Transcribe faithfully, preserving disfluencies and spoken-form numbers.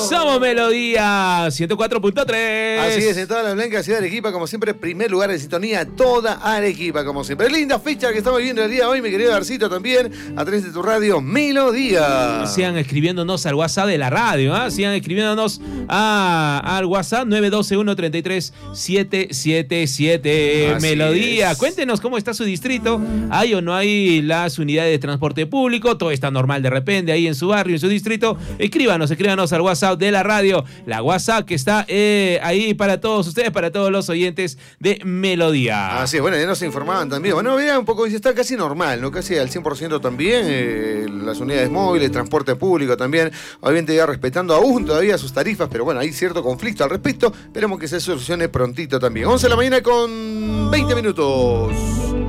Somos Melodía ciento cuatro punto tres. Así es, en toda la blanca ciudad de Arequipa, como siempre, primer lugar de sintonía, toda Arequipa, como siempre. Linda fecha que estamos viviendo el día de hoy, mi querido Darcito, también, a través de tu radio Melodía. Sigan escribiéndonos al WhatsApp de la radio, ¿eh? Sigan escribiéndonos a, al WhatsApp nueve uno dos uno tres tres siete siete siete. Melodía, es. Cuéntenos cómo está su distrito. ¿Hay o no hay las unidades de transporte público? Todo está normal de repente ahí en su barrio, en su distrito. Escríbanos, escríbanos al WhatsApp de la radio. La WhatsApp que está eh, ahí para todos ustedes, para todos los oyentes de Melodía. Así es, bueno, ya nos informaban también. Bueno, vean un poco, está casi normal, ¿no? Casi al cien por ciento también. Eh, las unidades móviles, transporte público también. Obviamente ya respetando aún todavía sus tarifas, pero bueno, hay cierto conflicto al respecto. Esperemos que se solucione prontito también. once de la mañana con veinte minutos.